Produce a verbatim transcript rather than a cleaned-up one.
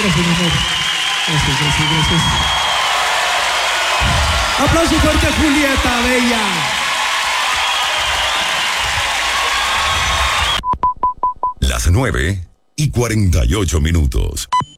Gracias, mi amor. Gracias, gracias, gracias. Aplauso fuerte a Julieta, bella. Las nueve y cuarenta y ocho minutos.